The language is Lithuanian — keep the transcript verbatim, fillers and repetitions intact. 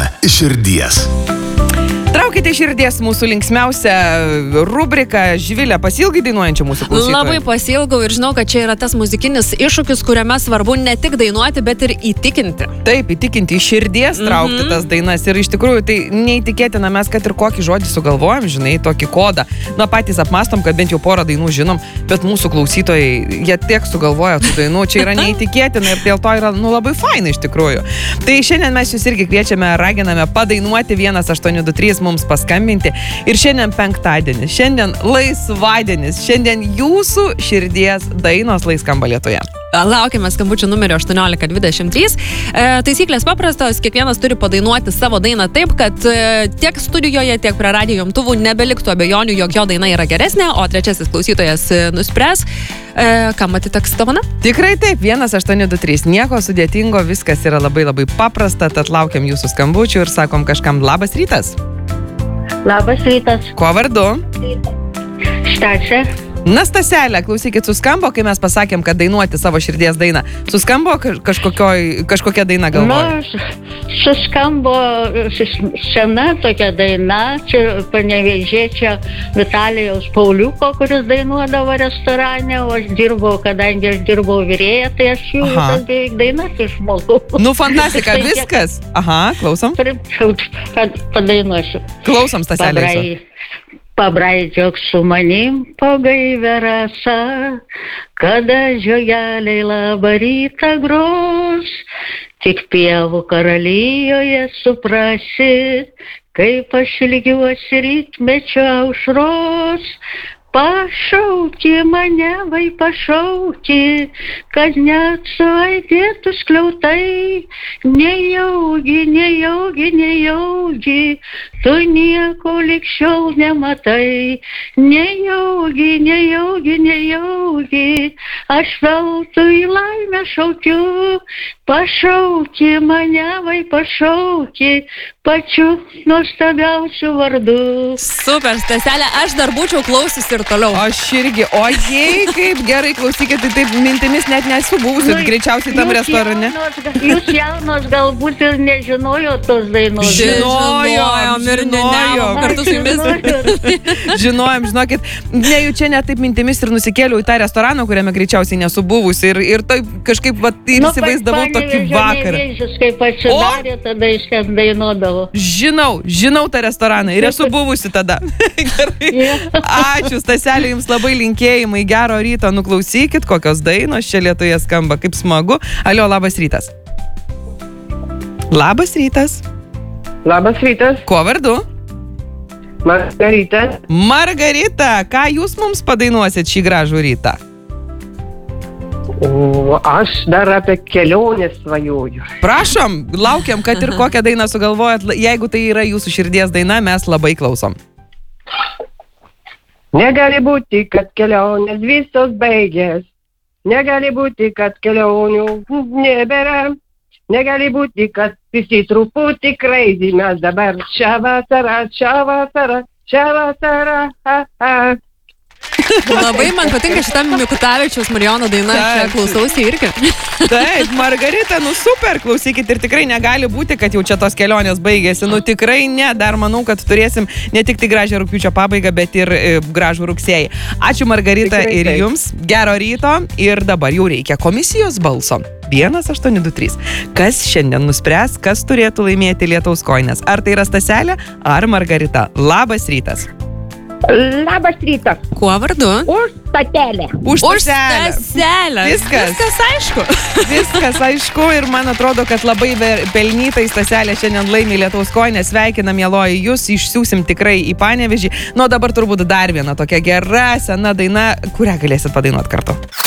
iš širdies. Traukite širdies mūsų linksmiausią rubriką. Živilė, pasiilgai dainuojančią mūsų klausytojų? Labai pasiilgau ir žinau, kad čia yra tas muzikinis iššūkis, kuriame svarbu ne tik dainuoti, bet ir įtikinti. Taip, įtikinti iš širdies, traukti mm-hmm. tas dainas. Ir iš tikrųjų tai neįtikėtina, mes kad ir kokį žodį sugalvojam, žinai, tokį kodą. Na, patys apmastom, kad bent jau porą dainų žinom, bet mūsų klausytojai, jie tiek sugalvoja tų dainų, čia yra neįtikėtina ir dėl to yra, nu, labai faina iš tikrųjų. Tai šiandien mes jūs irgi kviečiame, raginame padainuoti vienas aštuoni du trys mums paskambinti. Ir šiandien penktadienis, šiandien laisvadienis, šiandien jūsų širdies dainos lai skamba Lietuvoje. Laukiame skambučių numerio aštuoniolika dvidešimt trys. E, taisyklės paprastos, kiekvienas turi padainuoti savo dainą taip, kad e, tiek studijoje, tiek prie radijo imtuvų nebeliktų abejonių, jog jo daina yra geresnė, o trečiasis klausytojas e, nuspręs, e, kam atiteks dovana. Tikrai taip, vienas aštuoni du trys. Nieko sudėtingo, viskas yra labai labai paprasta, tad laukiam jūsų skambučių ir sakom kažkam labas rytas. Labas rytas. Kuo vardu? Štačia. Na, Staselė, klausykit, suskambo, kai mes pasakėm, kad dainuoti savo širdies dainą. Suskambo kažkokia daina galvoje? Nu, suskambo sena tokia daina, čia Panevėžiečio Vitalijaus Pauliuko, kuris dainuodavo restorane, o aš dirbau, kadangi aš dirbau vyrėja, tai aš jų visas beveik dainas išmokau. Nu, fantastika, viskas. Aha, klausom. Padainuosiu. Klausom, Staselė. Jūsų. Pabraidžiok su manim po gaivę rasą, kada žiogeliai labą rytą gros, tik pievų karalijoje suprasi, kaip aš ilgiuosi rytmečio aušros. Pašauki mane, vai pašauki, kad net suaidėtų skliautai, nejaugi, nejaugi, nejaugi, tu nieko lig šiol nematai, nejaugi, nejaugi, nejaugi, aš veltui laimę šaukiu, pašauki mane, vai pašauki, pačiu nuostabiausiu vardu. Super, Staselė, aš dar būčiau klausius ir toliau. Aš irgi, o jei, kaip gerai, klausykit, tai taip mintimis net nesu buvusi, nu, greičiausiai tam restorane. Jaunos, jūs jaunos galbūt ir nežinojo tos dainos. Žinojom ir žinojom, kartu su jumis. Žinojom, žinokit, nejučia net taip mintimis ir nusikėliau į tą restoraną, kuriame greičiausiai nesu buvusi ir, ir taip kažkaip vat, ir įsivaizdavau nu, tokį vakarą. Kaip atsidarė, tada iš ten dainuodavo. Žinau, žinau tą restoraną ir esu buvusi tada. Gerai. Ačiū, Staselė, jums labai linkėjimai, gero ryto, nuklausykit, kokios dainos čia Lietuvoje skamba, kaip smagu. Alio, labas rytas. Labas rytas. Labas rytas. Kuo vardu? Margarita. Margarita, ką jūs mums padainuosit šį gražų rytą? O aš dar apie kelionę svajoju. Prašom, laukiam, kad ir kokią dainą sugalvojat. Jeigu tai yra jūsų širdies daina, mes labai klausom. Negali būti, kad kelionės visos baigės. Negali būti, kad kelionių nebėra. Negali būti, kad visi truputį crazy. Mes dabar šią vasarą, šią vasarą, šią vasarą. Ha, ha. Labai man patinka šitą Mikutavičiaus Marijono daina, čia klausausi irgi. Taip, Margarita, nu super, klausykit ir tikrai negali būti, kad jau čia tos kelionės baigėsi. Nu tikrai ne, dar manau, kad turėsim ne tik tai gražią rugpjūčio pabaigą, bet ir e, gražų rugsėjį. Ačiū Margarita tikrai, ir taip. Jums, gero ryto ir dabar jau reikia komisijos balso. vienas aštuoni du trys. Kas šiandien nuspręs, kas turėtų laimėti Lietaus kojines? Ar tai yra Staselė, ar Margarita? Labas rytas. Labas rytas. Kuo vardu? Už Statelę. Už Staselę. Viskas. Viskas aišku. Viskas aišku ir man atrodo, kad labai pelnytai Staselė šiandien laimi Lietaus kojines. Sveikinam, mieloji, jūs išsiųsim tikrai į Panevėžį. Nu, dabar turbūt dar viena tokia gera, sena daina, kurią galėsit padainuoti kartu.